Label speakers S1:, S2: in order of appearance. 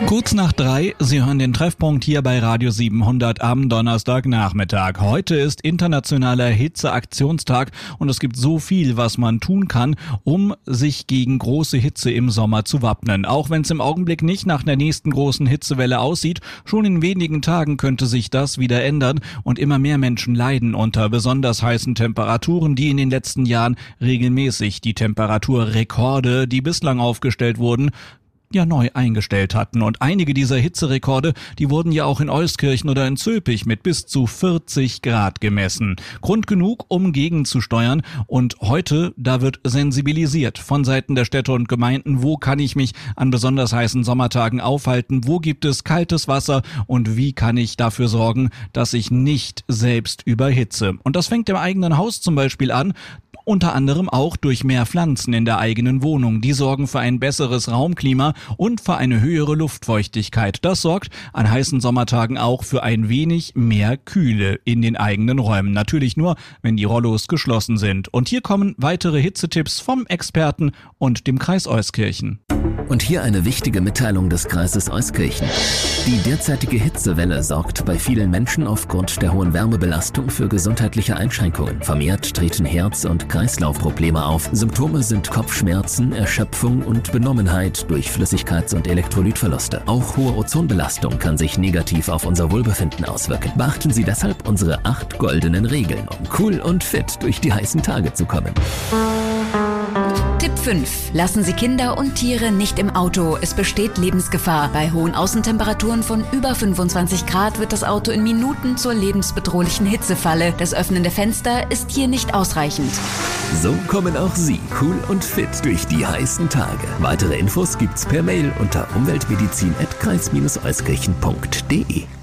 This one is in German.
S1: Kurz nach 3, Sie hören den Treffpunkt hier bei Radio 700 am Donnerstagnachmittag. Heute ist internationaler Hitzeaktionstag und es gibt so viel, was man tun kann, um sich gegen große Hitze im Sommer zu wappnen. Auch wenn es im Augenblick nicht nach der nächsten großen Hitzewelle aussieht, schon in wenigen Tagen könnte sich das wieder ändern und immer mehr Menschen leiden unter besonders heißen Temperaturen, die in den letzten Jahren regelmäßig die Temperaturrekorde, die bislang aufgestellt wurden, neu eingestellt hatten. Und einige dieser Hitzerekorde, die wurden ja auch in Euskirchen oder in Zülpich mit bis zu 40 Grad gemessen. Grund genug, um gegenzusteuern. Und heute, da wird sensibilisiert von Seiten der Städte und Gemeinden, wo kann ich mich an besonders heißen Sommertagen aufhalten, wo gibt es kaltes Wasser und wie kann ich dafür sorgen, dass ich nicht selbst überhitze. Und das fängt im eigenen Haus zum Beispiel an, unter anderem auch durch mehr Pflanzen in der eigenen Wohnung. Die sorgen für ein besseres Raumklima und für eine höhere Luftfeuchtigkeit. Das sorgt an heißen Sommertagen auch für ein wenig mehr Kühle in den eigenen Räumen. Natürlich nur, wenn die Rollos geschlossen sind. Und hier kommen weitere Hitzetipps vom Experten und dem Kreis Euskirchen.
S2: Und hier eine wichtige Mitteilung des Kreises Euskirchen. Die derzeitige Hitzewelle sorgt bei vielen Menschen aufgrund der hohen Wärmebelastung für gesundheitliche Einschränkungen. Vermehrt treten Herz- und Kreislaufprobleme auf. Symptome sind Kopfschmerzen, Erschöpfung und Benommenheit durch Flüssigkeits- und Elektrolytverluste. Auch hohe Ozonbelastung kann sich negativ auf unser Wohlbefinden auswirken. Beachten Sie deshalb unsere 8 goldenen Regeln, um cool und fit durch die heißen Tage zu kommen.
S3: Tipp 5. Lassen Sie Kinder und Tiere nicht im Auto. Es besteht Lebensgefahr. Bei hohen Außentemperaturen von über 25 Grad wird das Auto in Minuten zur lebensbedrohlichen Hitzefalle. Das Öffnen der Fenster ist hier nicht ausreichend.
S2: So kommen auch Sie cool und fit durch die heißen Tage. Weitere Infos gibt's per Mail unter umweltmedizin@kreis-euskirchen.de.